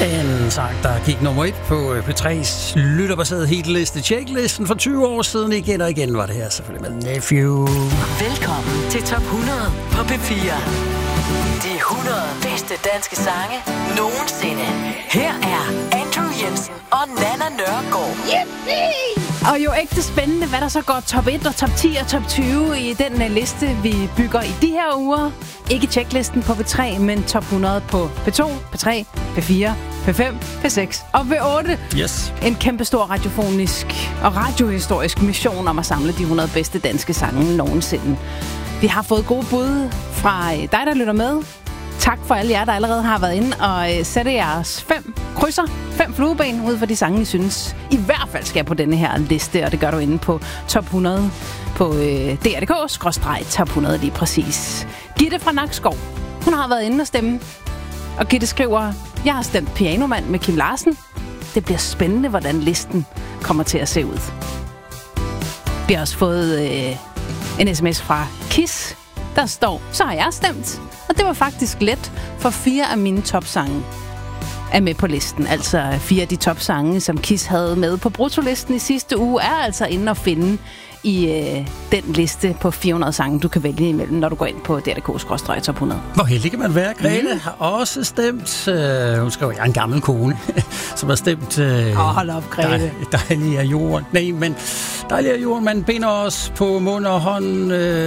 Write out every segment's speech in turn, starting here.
En sang, der gik nummer 1 på P3's lytterbaserede hitliste Checklisten for 20 år siden. Igen og igen var det her selvfølgelig med Nephew. Velkommen til Top 100 på P4. De 100 bedste danske sange nogensinde. Her er Andrew Jensen og Nana Nørgaard. Yippie! Og jo ægte spændende, hvad der så går top 1 og top 10 og top 20 i den liste, vi bygger i de her uger. Ikke checklisten på P3, men top 100 på P2, P3, P4, P5, P6 og P8. Yes. En kæmpestor radiofonisk og radiohistorisk mission om at samle de 100 bedste danske sange nogensinde. Vi har fået gode bud fra dig, der lytter med. Tak for alle jer, der allerede har været inde og sætte jeres 5 krydser, 5 flueben ud for de sange, I synes i hvert fald skal på denne her liste, og det gør du inde på top 100 på dr.dk/top 100 lige præcis. Gitte fra Nakskov, hun har været inde og stemme, og Gitte skriver: jeg har stemt Pianomand med Kim Larsen. Det bliver spændende, hvordan listen kommer til at se ud. Vi har også fået en sms fra Kiss, der står: så har jeg stemt. Og det var faktisk let, for 4 af mine topsange er med på listen. Altså 4 af de topsange, som Kiss havde med på bruttolisten i sidste uge, er altså inde at finde i den liste på 400 sange, du kan vælge imellem, når du går ind på dr.dk/top 100. Hvor heldig kan man være. Grete har også stemt. Hun skrev, jeg er en gammel kone, som har stemt... hold op, Grete. Dejlig af jorden. Nej, men dejlig af jorden. Man binder os på mund og hånd.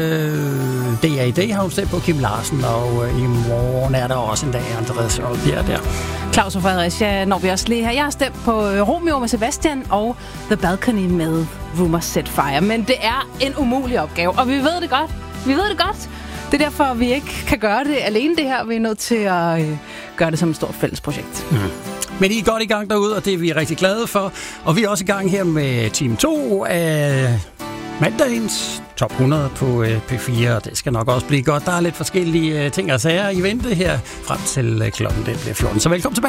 D.A.D. har hun stemt på Kim Larsen, og i morgen er der også en dag, Andreas Oldbjerg der. Claus og Fredericia når vi også lige her. Jeg har stemt på Romeo med Sebastian og The Balcony med Rumors Set Fire. Men det er en umulig opgave, og vi ved det godt. Vi ved det godt. Det er derfor, vi ikke kan gøre det alene det her. Vi er nødt til at gøre det som et stort fælles projekt. Mm. Men I er godt i gang derude, og det er vi rigtig glade for. Og vi er også i gang her med Team 2 af mandagens top 100 på P4. Og det skal nok også blive godt. Der er lidt forskellige ting og sager i vente her frem til klokken den bliver 14. Så velkommen tilbage.